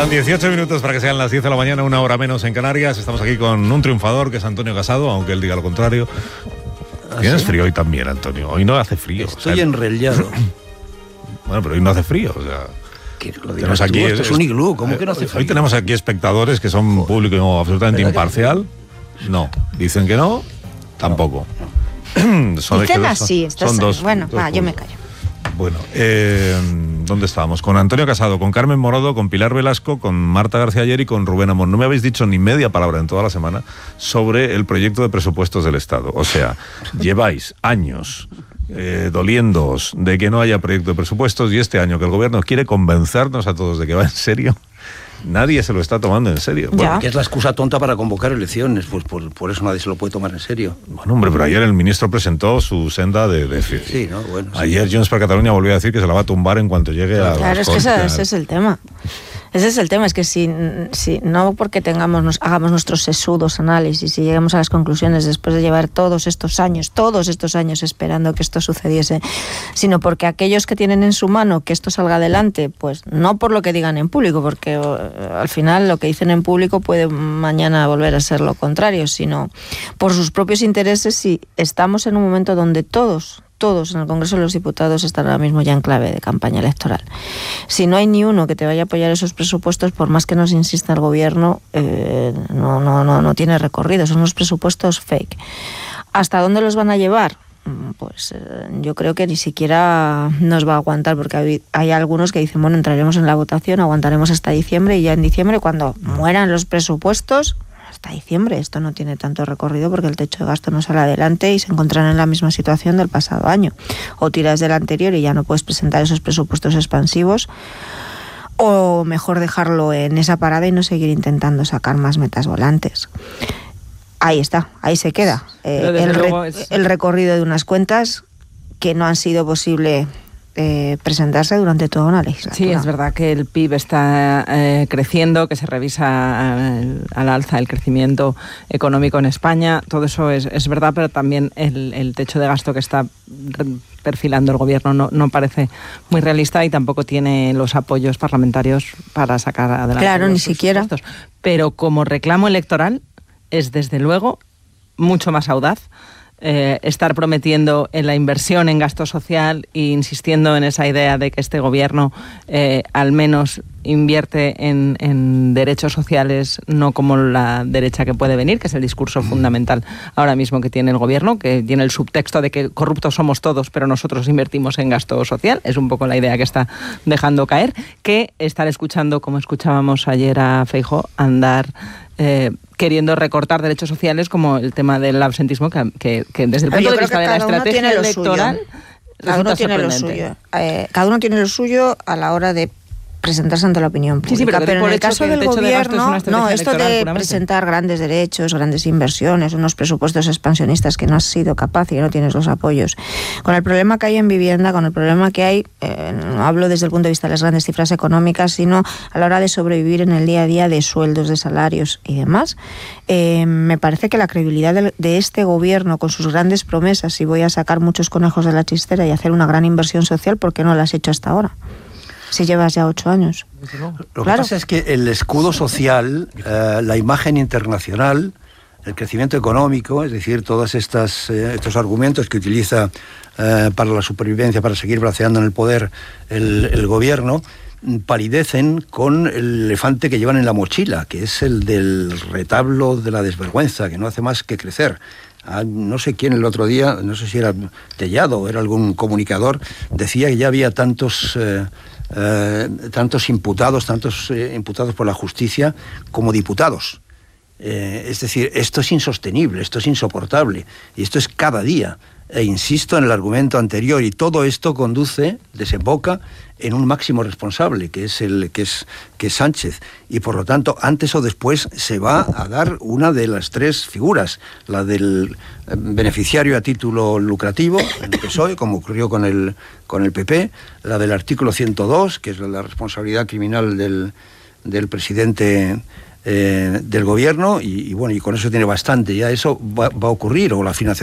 Quedan 18 minutos para que sean las 10 de la mañana, una hora menos en Canarias. Estamos aquí con un triunfador que es Antonio Casado, aunque él diga lo contrario. Tienes frío hoy también, Antonio. Hoy no hace frío. Estoy enrollado. Bueno, pero hoy no hace frío, o sea... Tenemos aquí, esto es un iglú, ¿cómo que no hace frío? Hoy tenemos aquí espectadores que son público absolutamente imparcial. No, dicen que no, tampoco. Dicen así, son dos. Bueno, yo me callo. Bueno, ¿dónde estábamos? Con Antonio Casado, con Carmen Morodo, con Pilar Velasco, con Marta García Ayer y con Rubén Amón. No me habéis dicho ni media palabra en toda la semana sobre el proyecto de presupuestos del Estado. O sea, lleváis años doliéndoos de que no haya proyecto de presupuestos y este año que el gobierno quiere convencernos a todos de que va en serio. Nadie se lo está tomando en serio. Bueno, que es la excusa tonta para convocar elecciones, pues por eso nadie se lo puede tomar en serio. Bueno, hombre, pero ayer el ministro presentó su senda de sí, ¿no? Bueno, ayer Junts per Catalunya volvió a decir que se la va a tumbar en cuanto llegue a... Claro, es que ese es el tema. Ese es el tema, es que si no porque hagamos nuestros sesudos análisis y lleguemos a las conclusiones después de llevar todos estos años esperando que esto sucediese, sino porque aquellos que tienen en su mano que esto salga adelante, pues no por lo que digan en público, porque al final lo que dicen en público puede mañana volver a ser lo contrario, sino por sus propios intereses. Si estamos en un momento donde todos en el Congreso de los Diputados están ahora mismo ya en clave de campaña electoral. Si no hay ni uno que te vaya a apoyar esos presupuestos, por más que nos insista el gobierno, no tiene recorrido. Son unos presupuestos fake. ¿Hasta dónde los van a llevar? Pues yo creo que ni siquiera nos va a aguantar, porque hay algunos que dicen, bueno, entraremos en la votación, aguantaremos hasta diciembre, y ya en diciembre, cuando mueran los presupuestos... hasta diciembre esto no tiene tanto recorrido porque el techo de gasto no sale adelante y se encontrarán en la misma situación del pasado año. O tiras del anterior y ya no puedes presentar esos presupuestos expansivos, o mejor dejarlo en esa parada y no seguir intentando sacar más metas volantes. Ahí está, ahí se queda el recorrido de unas cuentas que no han sido posible presentarse durante toda una legislatura. Sí, es verdad que el PIB está creciendo, que se revisa al alza el crecimiento económico en España. Todo eso es verdad, pero también el techo de gasto que está perfilando el gobierno no parece muy realista y tampoco tiene los apoyos parlamentarios para sacar adelante. Claro, ni siquiera. Pero como reclamo electoral es desde luego mucho más audaz estar prometiendo en la inversión en gasto social e insistiendo en esa idea de que este gobierno al menos invierte en derechos sociales, no como la derecha que puede venir, que es el discurso fundamental ahora mismo que tiene el gobierno, que tiene el subtexto de que corruptos somos todos, pero nosotros invertimos en gasto social. Es un poco la idea que está dejando caer, que estar escuchando, como escuchábamos ayer a Feijóo, andar queriendo recortar derechos sociales, como el tema del absentismo, que desde el punto de vista de la estrategia electoral cada uno tiene lo suyo. Cada uno tiene lo suyo a la hora de presentarse ante la opinión pública. Sí, pero en el caso del gobierno, esto de presentar grandes derechos, grandes inversiones, unos presupuestos expansionistas que no has sido capaz y que no tienes los apoyos, con el problema que hay en vivienda, con el problema que hay, no hablo desde el punto de vista de las grandes cifras económicas, sino a la hora de sobrevivir en el día a día de sueldos, de salarios y demás, me parece que la credibilidad de este gobierno, con sus grandes promesas, y voy a sacar muchos conejos de la chistera y hacer una gran inversión social, ¿por qué no la has hecho hasta ahora? Si llevas ya 8 años. Lo que pasa es que el escudo social, la imagen internacional, el crecimiento económico, es decir, todos estos argumentos que utiliza para la supervivencia, para seguir braceando en el poder el gobierno, palidecen con el elefante que llevan en la mochila, que es el del retablo de la desvergüenza, que no hace más que crecer. No sé quién el otro día, no sé si era Tellado o era algún comunicador, decía que ya había tantos imputados por la justicia como diputados. Es decir, esto es insostenible, esto es insoportable, y esto es cada día. E insisto en el argumento anterior, y todo esto desemboca en un máximo responsable, que es Sánchez, y por lo tanto, antes o después se va a dar una de las tres figuras, la del beneficiario a título lucrativo, en el PSOE, como ocurrió con el PP, la del artículo 102, que es la responsabilidad criminal del presidente del gobierno, y bueno, y con eso tiene bastante, ya eso va a ocurrir, o la financiación